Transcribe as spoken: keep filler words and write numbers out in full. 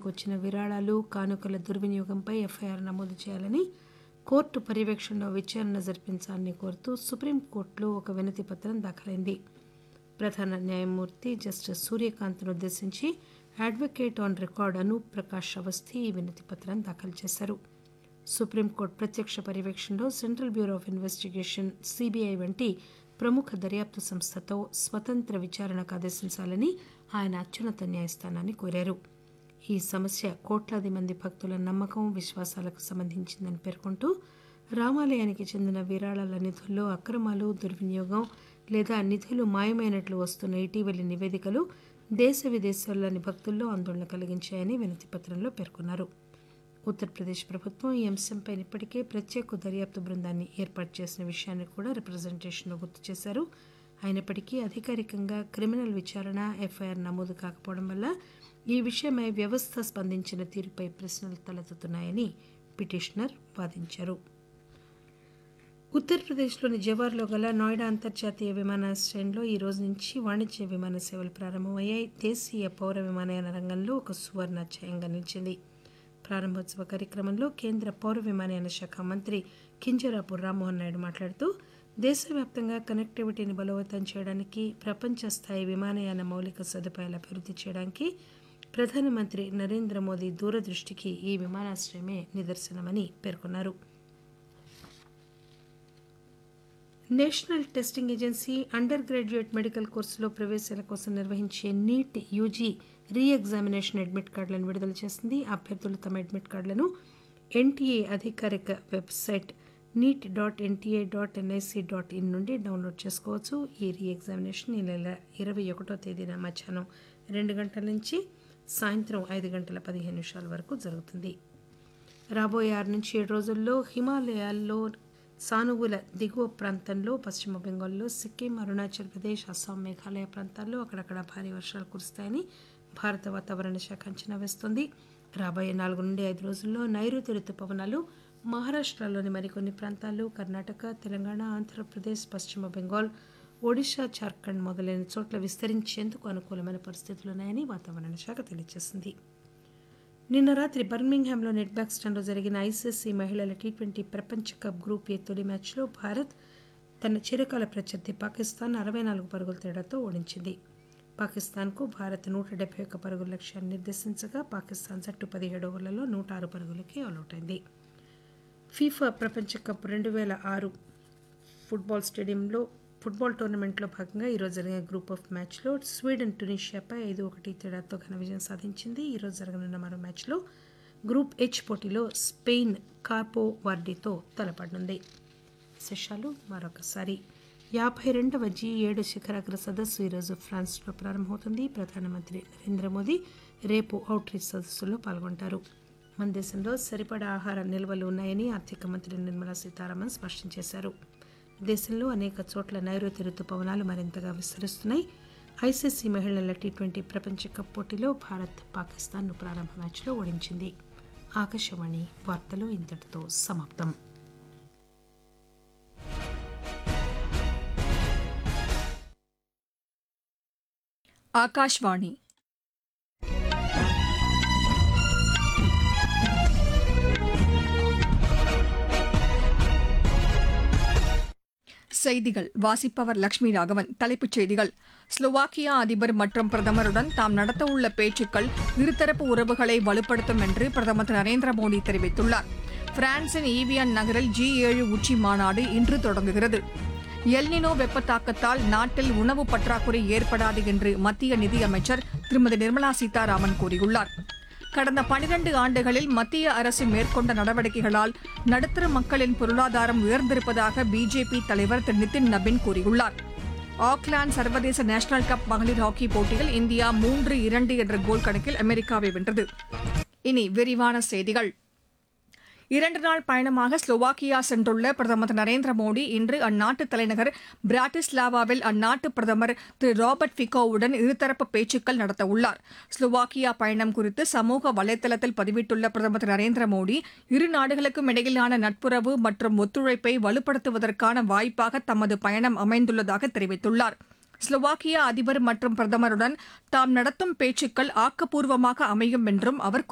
రామాలయానికి వచ్చిన విరాళాలు కానుకల దుర్వినియోగంపై ఎఫ్ఐఆర్ నమోదు చేయాలని కోర్టు పర్యవేక్షణలో విచారణ జరిపించాలని కోరుతూ సుప్రీంకోర్టులో ఒక వినతి పత్రం దాఖలైంది. ప్రధాన న్యాయమూర్తి జస్టిస్ సూర్యకాంత్ను ఉద్దేశించి advocate on record Anoop Prakash Awasthi ఈ వినతి పత్రం దాఖలు చేశారు. సుప్రీంకోర్టు ప్రత్యక్ష పర్యవేక్షణలో central bureau of investigation CBI వంటి ప్రముఖ దర్యాప్తు సంస్థతో స్వతంత్ర విచారణకు ఆదేశించాలని ఆయన అత్యున్నత న్యాయస్థానాన్ని కోరారు. ఈ సమస్య కోట్లాది మంది భక్తుల నమ్మకం విశ్వాసాలకు సంబంధించిందని పేర్కొంటూ రామాలయానికి చెందిన విరాళాల నిధుల్లో అక్రమాలు దుర్వినియోగం లేదా నిధులు మాయమైనట్లు వస్తున్న ఇటీవలి నివేదికలు దేశ విదేశాల్లోని భక్తుల్లో ఆందోళన కలిగించాయని వినతి పత్రంలో పేర్కొన్నారు. ఉత్తరప్రదేశ్ ప్రభుత్వం ఈ అంశంపై ఇప్పటికే ప్రత్యేక దర్యాప్తు బృందాన్ని ఏర్పాటు చేసిన విషయాన్ని కూడా రిప్రజెంటేషన్లో గుర్తు చేశారు. అయినప్పటికీ అధికారికంగా క్రిమినల్ విచారణ ఎఫ్ఐఆర్ నమోదు కాకపోవడం వల్ల ఈ విషయమై వ్యవస్థ స్పందించిన తీరుపై ప్రశ్నలు తలెత్తుతున్నాయని పిటిషనర్ వాదించారు. ఉత్తరప్రదేశ్లోని జవార్లో గల నోయిడా అంతర్జాతీయ విమానాశ్రయంలో ఈ రోజు నుంచి వాణిజ్య విమాన సేవలు ప్రారంభమయ్యాయి. దేశీయ పౌర విమానయాన రంగంలో ఒక సువర్ణాధ్యాయంగా నిలిచింది. ప్రారంభోత్సవ కార్యక్రమంలో కేంద్ర పౌర విమానయాన శాఖ మంత్రి కింజరాపు రామ్మోహన్ నాయుడు మాట్లాడుతూ దేశవ్యాప్తంగా కనెక్టివిటీని బలోపేతం చేయడానికి ప్రపంచ స్థాయి విమానయాన మౌలిక సదుపాయాల అభివృద్ధి చేయడానికి ప్రధానమంత్రి నరేంద్ర మోదీ దూరదృష్టికి ఈ విమానాశ్రయమే నిదర్శనమని పేర్కొన్నారు. National testing agency under graduate medical కోర్సులో ప్రవేశాల కోసం నిర్వహించే నీట్ యూజీ రీ ఎగ్జామినేషన్ అడ్మిట్ కార్డులను విడుదల చేసింది. అభ్యర్థులు తమ అడ్మిట్ కార్డులను ఎన్టీఏ అధికారిక website NEET dot NTA dot NIC dot in నుండి డౌన్లోడ్ చేసుకోవచ్చు. ఈ రీ ఎగ్జామినేషన్ ఈ నెల ఇరవై ఒకటో తేదీన మధ్యాహ్నం రెండు గంటల నుంచి సాయంత్రం ఐదు గంటల పదిహేను నిమిషాల వరకు జరుగుతుంది. రాబోయే ఆరు నుంచి ఏడు రోజుల్లో హిమాలయాల్లో సానువుల దిగువ ప్రాంతంలో పశ్చిమ బెంగాల్లో సిక్కిం అరుణాచల్ ప్రదేశ్ అస్సాం మేఘాలయ ప్రాంతాల్లో అక్కడక్కడ భారీ వర్షాలు కురుస్తాయని భారత వాతావరణ శాఖ అంచనా వేస్తోంది. రాబోయే నాలుగు నుండి ఐదు రోజుల్లో నైరుతి రుతుపవనాలు మహారాష్ట్రలోని మరికొన్ని ప్రాంతాలు కర్ణాటక తెలంగాణ ఆంధ్రప్రదేశ్ పశ్చిమ బెంగాల్ ఒడిశా జార్ఖండ్ మొదలైన చోట్ల విస్తరించేందుకు అనుకూలమైన పరిస్థితులున్నాయని వాతావరణ శాఖ తెలియజేసింది. నిన్న రాత్రి బర్మింగ్హామ్లో నెట్బాక్స్టన్లో జరిగిన ఐసీసీ మహిళల టీ ట్వంటీ ప్రపంచ కప్ గ్రూప్ ఏ తొలి మ్యాచ్లో భారత్ తన చిరకాల ప్రత్యర్థి పాకిస్తాన్ అరవై నాలుగు పరుగుల తేడాతో ఓడించింది. పాకిస్తాన్కు భారత్ నూట డెబ్బై ఒక్క పరుగుల లక్ష్యాన్ని నిర్దేశించగా పాకిస్తాన్ జట్టు పదిహేడు ఓవర్లలో నూట ఆరు పరుగులకి ఆలౌటైంది. ఫీఫా ప్రపంచ కప్ రెండు వేల ఆరు ఫుట్బాల్ స్టేడియంలో ఫుట్బాల్ టోర్నమెంట్లో భాగంగా ఈరోజు జరిగిన గ్రూప్ ఆఫ్ మ్యాచ్లో స్వీడన్ టునీషియాపై ఐదు ఒకటి తేడాతో ఘన విజయం సాధించింది. ఈరోజు జరగనున్న మరో మ్యాచ్లో గ్రూప్ హెచ్ పోటీలో స్పెయిన్ కార్పో వార్డీతో తలపడనుంది. విశేషాలు మరొకసారి. యాభై రెండవ జీ ఏడు శిఖరాగ్ర సదస్సు ఈరోజు ఫ్రాన్స్లో ప్రారంభమవుతుంది. ప్రధానమంత్రి నరేంద్ర మోదీ రేపు అవుట్రీచ్ సదస్సులో పాల్గొంటారు. మన దేశంలో సరిపడా ఆహార నిల్వలు ఉన్నాయని ఆర్థిక మంత్రి నిర్మలా సీతారామన్ స్పష్టం చేశారు. దేశంలో అనేక చోట్ల నైరుతి రుతుపవనాలు మరింతగా విస్తరిస్తున్నాయి. ఐసీసీ మహిళల టీ ట్వంటీ ప్రపంచ కప్ పోటీలో భారత్ పాకిస్తాన్ను ప్రారంభ మ్యాచ్లో ఓడించింది. ఆకాశవాణి వార్తలు ఇంతటితో సమాప్తం. ఆకాశవాణి செய்திகள் வாசிப்பவர் லட்சுமி ராகவன். தலைப்புச் செய்திகள். ஸ்லோவாக்கியா அதிபர் மற்றும் பிரதமருடன் தாம் நடத்தவுள்ள பேச்சுக்கள் இருதரப்பு உறவுகளை வலுப்படுத்தும் என்று பிரதமர் திரு நரேந்திர மோடி தெரிவித்துள்ளார். பிரான்சின் ஈவியன் நகரில் ஜி ஏழு உச்சி மாநாடு இன்று தொடங்குகிறது. எல்னினோ வெப்ப தாக்கத்தால் நாட்டில் உணவு பற்றாக்குறை ஏற்படாது என்று மத்திய நிதியமைச்சர் திருமதி நிர்மலா சீதாராமன் கூறியுள்ளார். கடந்த பனிரண்டு ஆண்டுகளில் மத்திய அரசு மேற்கொண்ட நடவடிக்கைகளால் நடுத்தர மக்களின் பொருளாதாரம் உயர்ந்திருப்பதாக பிஜேபி தலைவர் திரு நிதின் நபின் கூறியுள்ளார். ஆக்லாந்து சர்வதேச நேஷனல் கப் மகளிர் ஹாக்கி போட்டியில் இந்தியா மூன்று இரண்டு என்ற கோல் கணக்கில் அமெரிக்காவை வென்றது. இனி விரிவான செய்திகள். இரண்டு நாள் பயணமாக ஸ்லோவாக்கியா சென்றுள்ள பிரதமர் திரு நரேந்திர மோடி இன்று அந்நாட்டு தலைநகர் பிராட்டிஸ்லாவாவில் அந்நாட்டு பிரதமர் திரு ராபர்ட் ஃபிகோவுடன் இருதரப்பு பேச்சுக்கள் நடத்தவுள்ளார். ஸ்லோவாக்கியா பயணம் குறித்து சமூக வலைதளத்தில் பதிவிட்டுள்ள பிரதமர் திரு நரேந்திர மோடி இரு நாடுகளுக்கும் இடையிலான நட்புறவு மற்றும் ஒத்துழைப்பை வலுப்படுத்துவதற்கான வாய்ப்பாக தமது பயணம் அமைந்துள்ளதாக தெரிவித்துள்ளார். ஸ்லோவாக்கியா அதிபர் மற்றும் பிரதமருடன் தாம் நடத்தும் பேச்சுக்கள் ஆக்கப்பூர்வமாக அமையும் என்றும் அவர்